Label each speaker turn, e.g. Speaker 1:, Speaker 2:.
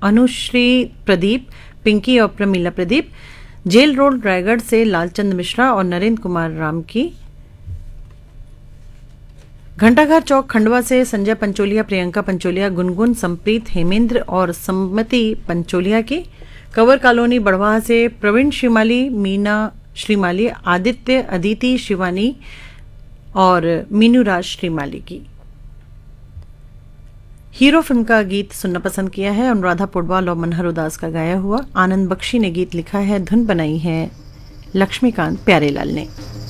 Speaker 1: अनुश्री प्रदीप, पिंकी और Pramila Pradeep. Jail road Raigarh से लालचंद मिश्रा और नरेंद्र कुमार राम की। घंटाघर चौक खंडवा से संजय पंचोलिया, प्रियंका पंचोलिया, गुनगुन, संप्रीत, हेमेंद्र और सम्मति पंचोलिया की। कंवर कॉलोनी बड़वाह से प्रवीण श्रीमाली, मीना श्रीमाली, आदित्य, अदिति, शिवानी और मीनूराज श्रीमाली की। हीरो फिल्म का गीत सुनना पसंद किया है अनुराधा पोडवाल और मनहर उदास का गाया हुआ। आनंद बख्शी ने गीत लिखा है, धुन बनाई है लक्ष्मीकांत प्यारेलाल ने।